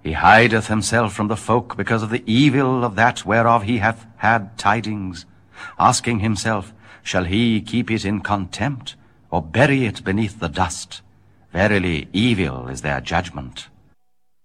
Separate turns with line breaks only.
He hideth himself from the folk because of the evil of that whereof he hath had tidings, asking himself, shall he keep it in contempt, or bury it beneath the dust? Verily, evil is their judgment.